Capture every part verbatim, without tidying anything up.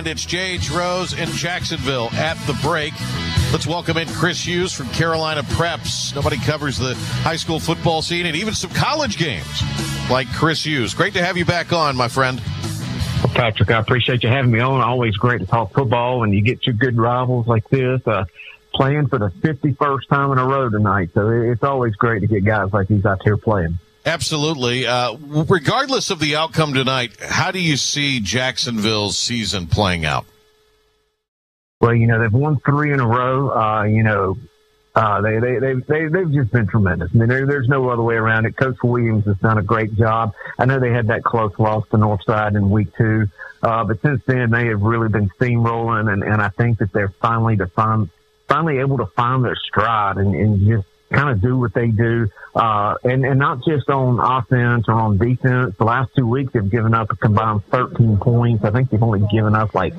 and it's J H. Rose in Jacksonville at the break. Let's welcome in Chris Hughes from Carolina Preps. Nobody covers the high school football scene and even some college games like Chris Hughes. Great to have you back on, my friend. Patrick, I appreciate you having me on. Always great to talk football when you get two good rivals like this. Uh, playing for the fifty-first time in a row tonight. So it's always great to get guys like these out here playing. Absolutely. Uh, regardless of the outcome tonight, how do you see Jacksonville's season playing out? Well, you know, they've won three in a row. Uh, you know, uh, they, they, they, they, they've just been tremendous. I mean, there, there's no other way around it. Coach Williams has done a great job. I know they had that close loss to Northside in week two. Uh, but since then, they have really been steamrolling. And, and I think that they're finally to find, finally able to find their stride and, and just kind of do what they do. Uh, and, and not just on offense or on defense. The last two weeks they've given up a combined thirteen points. I think they've only given up like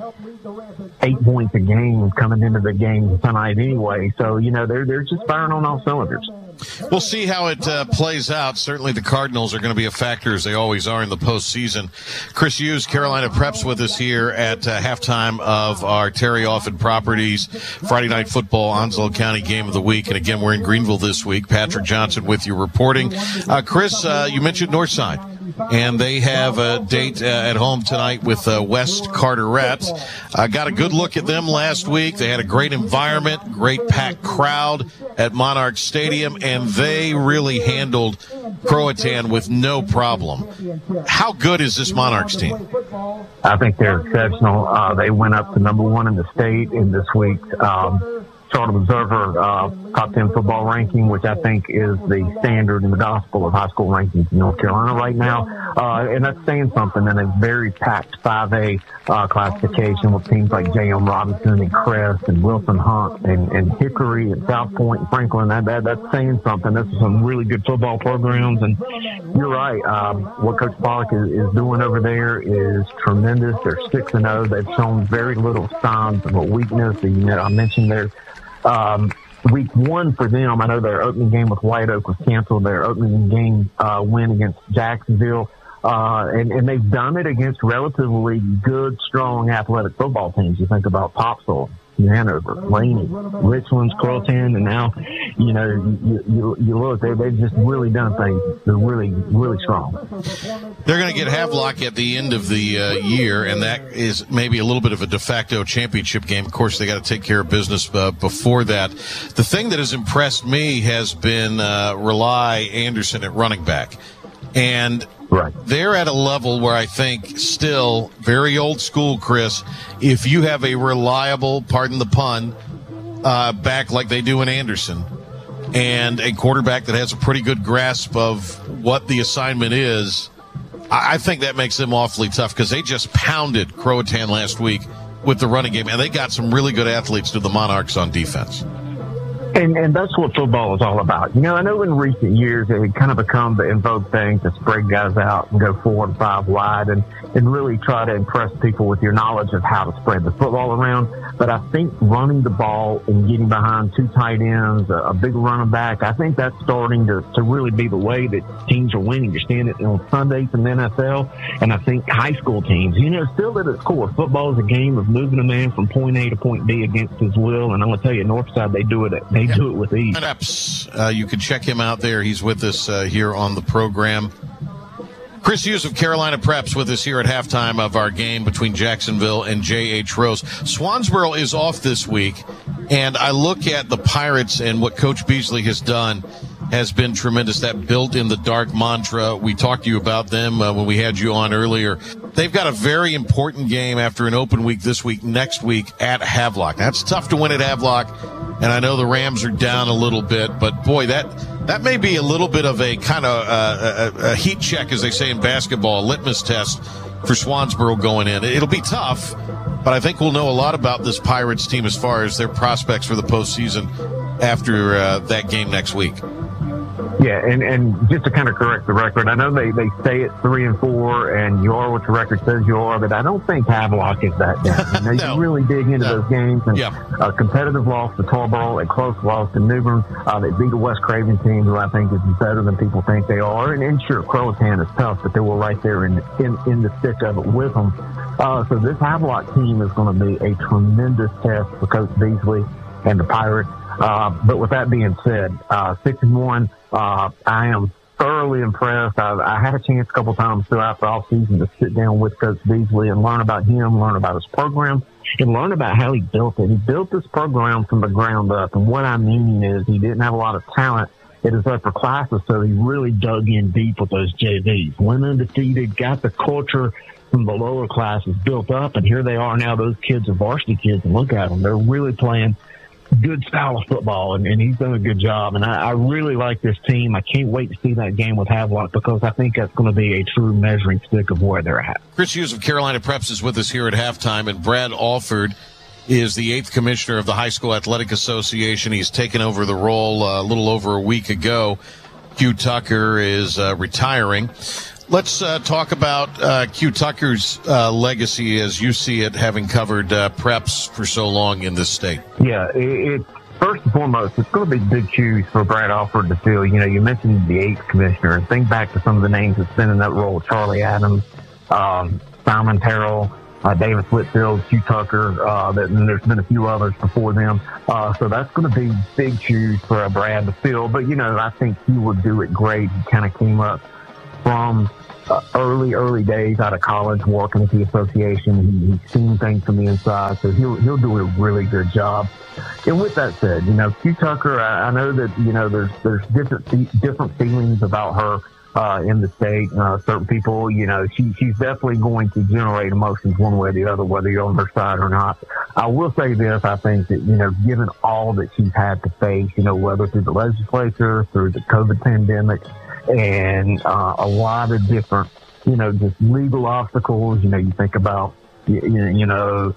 eight points a game coming into the game tonight anyway. So, you know, they're, they're just firing on all cylinders. We'll see how it uh, plays out. Certainly the Cardinals are going to be a factor, as they always are in the postseason. Chris Hughes, Carolina Preps, with us here at uh, halftime of our Terry Offit Properties Friday Night Football Onslow County Game of the Week. And again, we're in Greenville this week. Patrick Johnson with you reporting. Uh, Chris, uh, you mentioned Northside. And they have a date uh, at home tonight with uh, West Carteret. I uh, got a good look at them last week. They had a great environment, great packed crowd at Monarch Stadium, and they really handled Croatan with no problem. How good is this Monarchs team? I think they're exceptional. Uh, they went up to number one in the state in this week's um, Charter Observer uh, top ten football ranking, which I think is the standard in the gospel of high school rankings in North Carolina right now. Uh, and that's saying something in a very packed five A uh, classification with teams like J M Robinson and Crest and Wilson Hunt and, and Hickory and South Point and Franklin. That, that, that's saying something. This is some really good football programs. And you're right. Um, what Coach Pollock is, is doing over there is tremendous. They're six and oh. They've shown very little signs of a weakness. You know, I mentioned their Um, week one for them, I know their opening game with White Oak was canceled. Their opening game uh, win against Jacksonville, uh, and, and they've done it against relatively good, strong athletic football teams. You think about Popsicle, Hanover, Laney, Richlands, Croatan, and now, you know, you, you, you look, they, they've just really done things. They're really, really strong. They're going to get Havelock at the end of the uh, year, and that is maybe a little bit of a de facto championship game. Of course, they got to take care of business uh, before that. The thing that has impressed me has been uh, Rely Anderson at running back. And right. They're at a level where I think still very old school, Chris, if you have a reliable, pardon the pun, uh, back like they do in Anderson, and a quarterback that has a pretty good grasp of what the assignment is, I, I think that makes them awfully tough because they just pounded Croatan last week with the running game, and they got some really good athletes to the Monarchs on defense. And, and that's what football is all about. You know, I know in recent years it had kind of become the in vogue thing to spread guys out and go four and five wide and, and really try to impress people with your knowledge of how to spread the football around. But I think running the ball and getting behind two tight ends, a, a big running back, I think that's starting to, to really be the way that teams are winning. You're seeing it on Sundays in the N F L, and I think high school teams, you know, still at its core, football is a game of moving a man from point A to point B against his will. And I'm going to tell you, Northside, they do it. They do it with ease. Uh, you can check him out there. He's with us uh, here on the program. Chris Hughes of Carolina Preps with us here at halftime of our game between Jacksonville and J H. Rose. Swansboro is off this week, and I look at the Pirates and what Coach Beasley has done has been tremendous. That built in the dark mantra. We talked to you about them uh, when we had you on earlier. They've got a very important game after an open week this week, next week at Havelock. That's tough to win at Havelock, and I know the Rams are down a little bit, but boy, that that may be a little bit of a kind of uh, a, a heat check, as they say in basketball, a litmus test for Swansboro going in. It'll be tough, but I think we'll know a lot about this Pirates team as far as their prospects for the postseason after uh, that game next week. Yeah, and, and just to kind of correct the record, I know they, they say it's three and four, and you are what the record says you are, but I don't think Havelock is that down. You know, no. you really dig into no. those games, and yeah. a competitive loss to Tarboro, a close loss to New Bern. Uh, they beat a West Craven team who I think is better than people think they are. And, and sure, Croatan is tough, but they were right there in, in, in the thick of it with them. Uh, so this Havelock team is going to be a tremendous test for Coach Beasley and the Pirates. Uh, but with that being said, uh, six and one, uh, I am thoroughly impressed. I, I had a chance a couple times throughout the offseason to sit down with Coach Beasley and learn about him, learn about his program, and learn about how he built it. He built this program from the ground up. And what I mean is he didn't have a lot of talent in his upper classes, so he really dug in deep with those J Vs. Went undefeated, got the culture from the lower classes built up, and here they are now. Those kids are varsity kids, and look at them. They're really playing good style of football, and, and he's done a good job. And I, I really like this team. I can't wait to see that game with Havelock because I think that's going to be a true measuring stick of where they're at. Chris Hughes of Carolina Preps is with us here at halftime, and Brad Alford is the eighth commissioner of the High School Athletic Association. He's taken over the role uh, a little over a week ago. Hugh Tucker is uh, retiring. Let's uh, talk about uh, Hugh Tucker's uh, legacy as you see it, having covered uh, preps for so long in this state. Yeah, it, it first and foremost, it's going to be big shoes for Brad Alford to fill. You know, you mentioned the eighth commissioner, and think back to some of the names that's been in that role: Charlie Adams, um, Simon Terrell, uh, Davis Whitfield, Hugh Tucker. Uh, that, and there's been a few others before them. Uh, so that's going to be big shoes for uh, Brad to fill. But you know, I think he will do it great. He kind of came up from uh, early, early days out of college, working at the association. He, he's seen things from the inside, so he'll he'll do a really good job. And with that said, you know, Hugh Tucker, I, I know that you know there's there's different different feelings about her uh, in the state. Uh, certain people, you know, she she's definitely going to generate emotions one way or the other, whether you're on her side or not. I will say this: I think that you know, given all that she's had to face, you know, whether through the legislature, through the COVID pandemic, and uh, a lot of different, you know, just legal obstacles. You know, you think about, you, you know,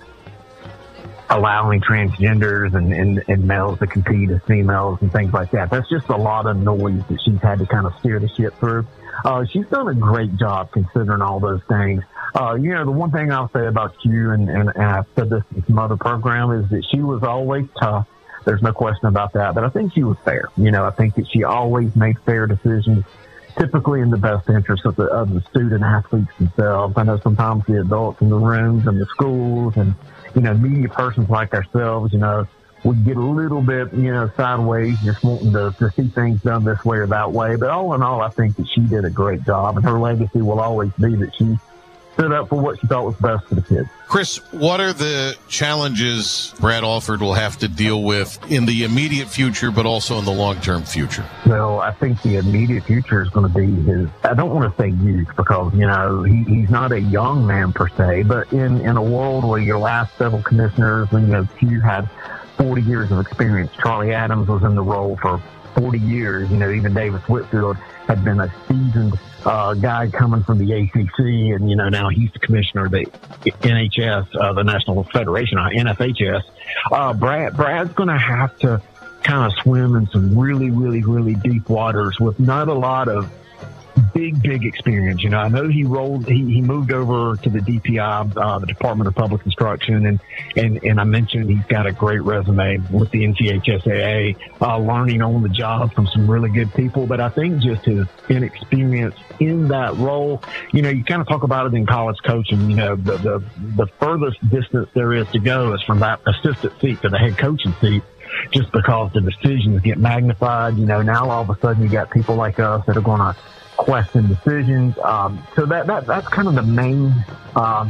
allowing transgenders and, and, and males to compete as females and things like that. That's just a lot of noise that she's had to kind of steer the ship through. Uh, she's done a great job considering all those things. Uh, you know, the one thing I'll say about Q, and, and, and I've said this in some other program, is that she was always tough. There's no question about that. But I think she was fair. You know, I think that she always made fair decisions, typically in the best interest of the, of the student athletes themselves. I know sometimes the adults in the rooms and the schools and, you know, media persons like ourselves, you know, we get a little bit, you know, sideways, just wanting to, to see things done this way or that way. But all in all, I think that she did a great job, and her legacy will always be that she stood up for what she thought was best for the kids. Chris, what are the challenges Brad Alford will have to deal with in the immediate future, but also in the long-term future? Well, I think the immediate future is going to be his, I don't want to say youth because, you know, he, he's not a young man per se, but in, in a world where your last several commissioners, you know, Hugh had forty years of experience. Charlie Adams was in the role for forty years. You know, even Davis Whitfield had been a seasoned uh, guy coming from the A C C, and, you know, now he's the commissioner of the N H S, uh, the National Federation, or N F H S. Uh, Brad, Brad's going to have to kind of swim in some really, really, really deep waters with not a lot of big, big experience. You know, I know he rolled, he, he moved over to the D P I, uh, the Department of Public Instruction, and, and, and I mentioned he's got a great resume with the N C H S A A, uh, learning on the job from some really good people. But I think just his inexperience in that role, you know, you kind of talk about it in college coaching, you know, the, the, the furthest distance there is to go is from that assistant seat to the head coaching seat. Just because the decisions get magnified, you know, now all of a sudden you got people like us that are going to question decisions. Um, so that, that that's kind of the main, um,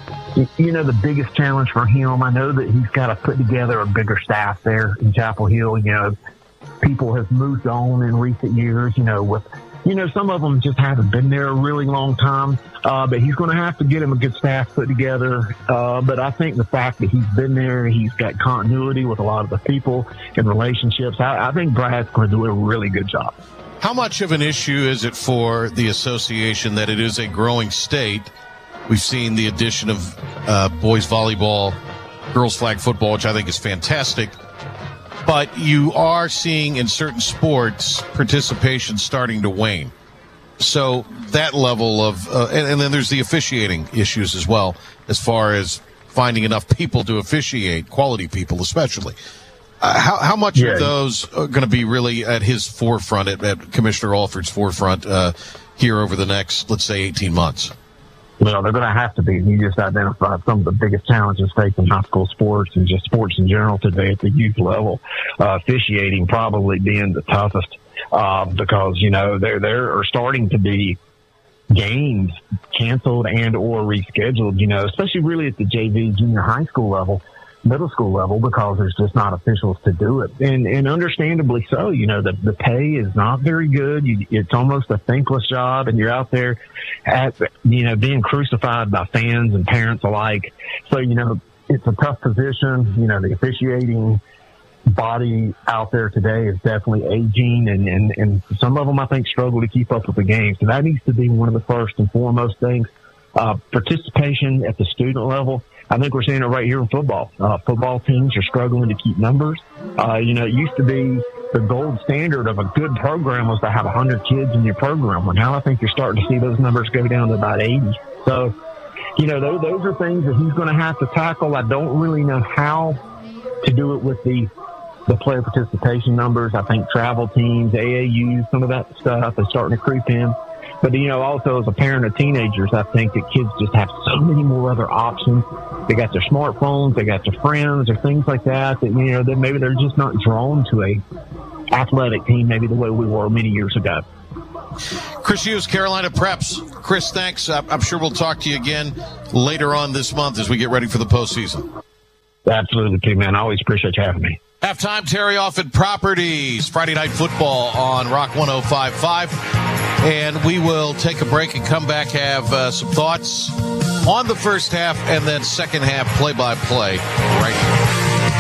you know, the biggest challenge for him. I know that he's got to put together a bigger staff there in Chapel Hill. You know, people have moved on in recent years, you know, with, you know, some of them just haven't been there a really long time. Uh, but he's going to have to get him a good staff put together. Uh, but I think the fact that he's been there, he's got continuity with a lot of the people and relationships. I, I think Brad's going to do a really good job. How much of an issue is it for the association that it is a growing state? We've seen the addition of uh, boys volleyball, girls flag football, which I think is fantastic. but you are seeing in certain sports participation starting to wane. So that level of, uh, and, and then there's the officiating issues as well, as far as finding enough people to officiate, quality people especially. Uh, how, how much yeah. of those are going to be really at his forefront, at, at Commissioner Alford's forefront uh, here over the next, let's say, eighteen months? Well, they're going to have to be. You just identified some of the biggest challenges facing high school sports and just sports in general today at the youth level. Uh, officiating probably being the toughest uh, because, you know, there there are starting to be games canceled and or rescheduled, you know, especially really at the J V, junior high school level, middle school level, because there's just not officials to do it. And, and understandably so, you know, the, the pay is not very good. You, it's almost a thankless job, and you're out there at, you know, being crucified by fans and parents alike. So, you know, it's a tough position. You know, the officiating body out there today is definitely aging, and, and, and some of them, I think, struggle to keep up with the game. So that needs to be one of the first and foremost things. Uh, participation at the student level. I think we're seeing it right here in football. Uh, football teams are struggling to keep numbers. Uh, you know, it used to be the gold standard of a good program was to have one hundred kids in your program. Well, now I think you're starting to see those numbers go down to about eighty. So, you know, those, those are things that he's going to have to tackle. I don't really know how to do it with the the player participation numbers. I think travel teams, A A Us, some of that stuff is starting to creep in. But, you know, also as a parent of teenagers, I think that kids just have so many more other options. They got their smartphones, they got their friends, or things like that, that, you know, that maybe they're just not drawn to a athletic team maybe the way we were many years ago. Chris Hughes, Carolina Preps. Chris, thanks. I'm sure we'll talk to you again later on this month as we get ready for the postseason. Absolutely, too, man. I always appreciate you having me. Halftime, Terry Offutt Properties, Friday Night Football on Rock one oh five point five. And we will take a break and come back, have uh, some thoughts on the first half and then second half play-by-play right here.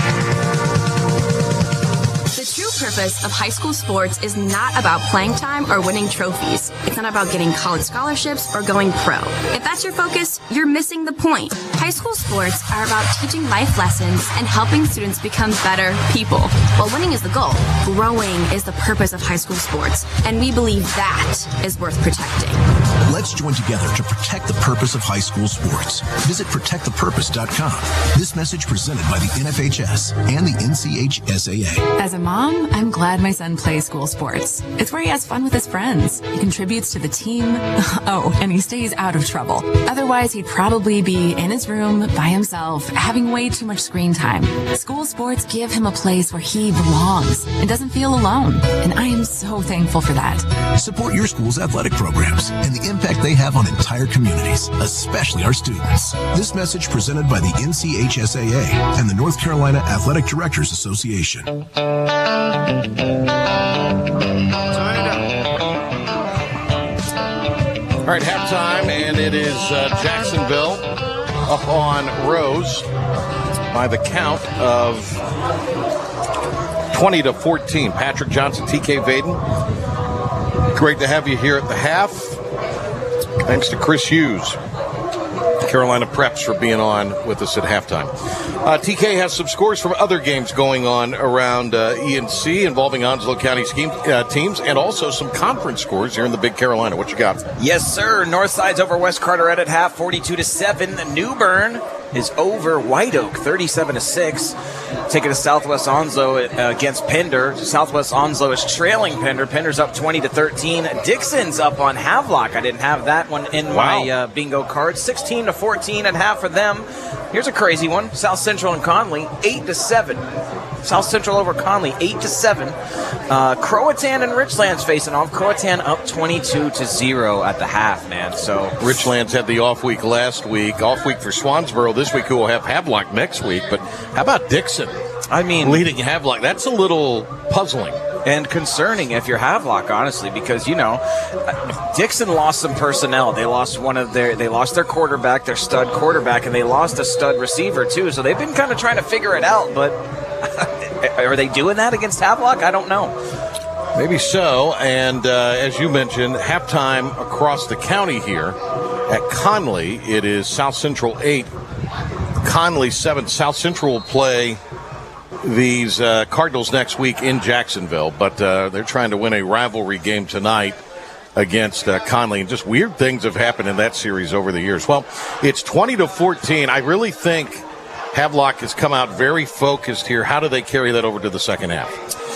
The true purpose of high school sports is not about playing time or winning trophies. It's not about getting college scholarships or going pro. If that's your focus, you're missing the point. High school sports are about teaching life lessons and helping students become better people. While winning is the goal, growing is the purpose of high school sports, and we believe that is worth protecting. Let's join together to protect the purpose of high school sports. Visit protect the purpose dot com. This message presented by the N F H S and the N C H S A A. As a mom, I'm glad my son plays school sports. It's where he has fun with his friends. He contributes to the team. Oh, and he stays out of trouble. Otherwise, he'd probably be in his room by himself, having way too much screen time. School sports give him a place where he belongs and doesn't feel alone. And I am so thankful for that. Support your school's athletic programs and the impact they have on entire communities, especially our students. This message presented by the N C H S A A and the North Carolina Athletic Directors Association. All right, halftime, and it is uh, Jacksonville up on Rose by the count of twenty to fourteen. Patrick Johnson, T K Vaden, great to have you here at the half. Thanks to Chris Hughes, Carolina Preps, for being on with us at halftime. Uh, T K has some scores from other games going on around uh, E N C involving Onslow County scheme, uh, teams, and also some conference scores here in the Big Carolina. What you got? Yes, sir. Northside's over West Carteret at half, forty-two to seven. New Bern is over White Oak, thirty-seven to six. Taking to Southwest Onslow uh, against Pender. Southwest Onslow is trailing Pender. Pender's up twenty to thirteen. Dixon's up on Havelock. I didn't have that one in wow. my uh, bingo card. sixteen to fourteen at half for them. Here's a crazy one. South Central and Conley, eight to seven. South Central over Conley, eight to seven. Uh, Croatan and Richlands facing off. Croatan up twenty-two to zero at the half, man. So Richlands had the off week last week. Off week for Swansboro this week, who will have Havelock next week. But how about Dixon? I mean, leading Havelock. That's a little puzzling. And concerning if you're Havelock, honestly, because, you know, Dixon lost some personnel. They lost one of their, they lost their quarterback, their stud quarterback, and they lost a stud receiver, too. So they've been kind of trying to figure it out, but are they doing that against Havelock? I don't know. Maybe so. And uh, as you mentioned, halftime across the county here at Conley, it is South Central eight, Conley seven. South Central will play these uh, Cardinals next week in Jacksonville, but uh, they're trying to win a rivalry game tonight against uh, Conley. And just weird things have happened in that series over the years. Well, it's twenty to fourteen. I really think Havelock has come out very focused here. How do they carry that over to the second half?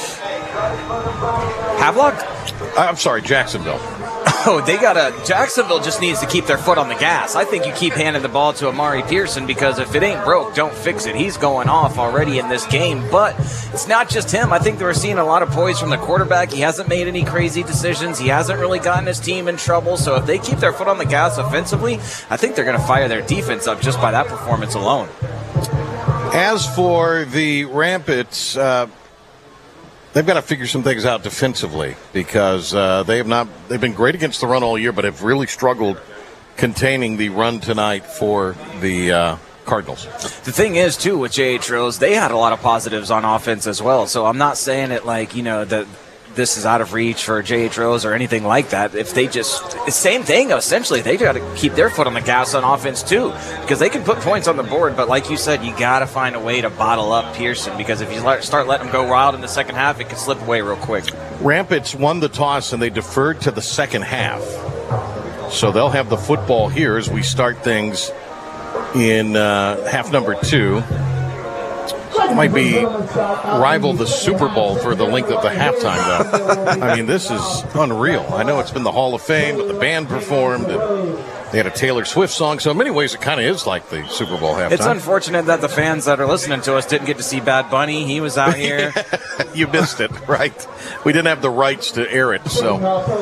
Havelock? I'm sorry, Jacksonville. Oh, they gotta. Jacksonville just needs to keep their foot on the gas. I think you keep handing the ball to Amari Pearson, because if it ain't broke, don't fix it. He's going off already in this game, but it's not just him. I think that we're seeing a lot of poise from the quarterback. He hasn't made any crazy decisions. He hasn't really gotten his team in trouble. So if they keep their foot on the gas offensively, I think they're going to fire their defense up just by that performance alone. As for the Rampants, uh, they've got to figure some things out defensively, because uh, they have not. They've been great against the run all year, but have really struggled containing the run tonight for the uh, Cardinals. The thing is, too, with J H. Rose, they had a lot of positives on offense as well. So I'm not saying it like, you know, that this is out of reach for J H. Rose or anything like that. If they just, same thing, essentially, they got to keep their foot on the gas on offense too, because they can put points on the board, but like you said, you got to find a way to bottle up Pearson, because if you start letting them go wild in the second half, it can slip away real quick. Rampants won the toss and they deferred to the second half, so they'll have the football here as we start things in uh, half number two. It might be rival the Super Bowl for the length of the halftime, though. I mean, this is unreal. I know it's been the Hall of Fame, but the band performed, and they had a Taylor Swift song, so in many ways it kind of is like the Super Bowl halftime. It's unfortunate that the fans that are listening to us didn't get to see Bad Bunny. He was out here. You missed it, right? We didn't have the rights to air it, so.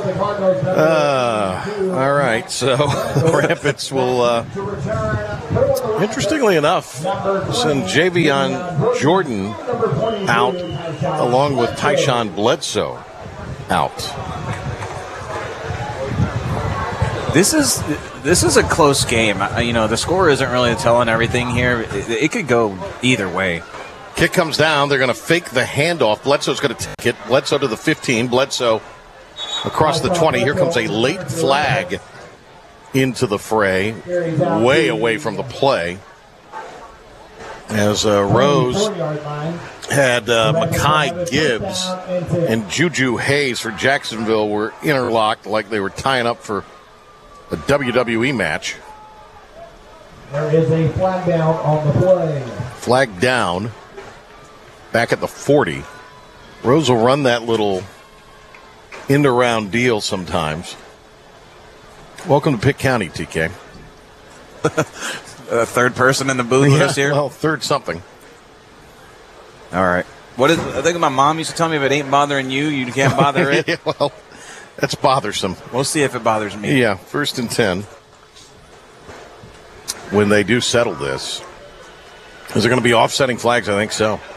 Uh, all right, so Rampants will, uh, interestingly enough, send Javion Jordan out along with Tyshawn Bledsoe out. This is this is a close game. You know, the score isn't really telling everything here. It, it could go either way. Kick comes down. They're going to fake the handoff. Bledsoe's going to take it. Bledsoe to the fifteen. Bledsoe across the twenty. Here comes a late flag into the fray, way away from the play, as uh, Rose had uh, Mekhi Gibbs and Juju Hayes for Jacksonville were interlocked like they were tying up for a W W E match. There is a flag down on the play. Flag down back at the forty. Rose will run that little end-around deal sometimes. Welcome to Pitt County, T K. A third person in the booth with yeah, us here? Well, third something. All right. What is? I think my mom used to tell me if it ain't bothering you, you can't bother it. Yeah, well, that's bothersome. We'll see if it bothers me. Yeah, first and ten. When they do settle this. Is there going to be offsetting flags? I think so.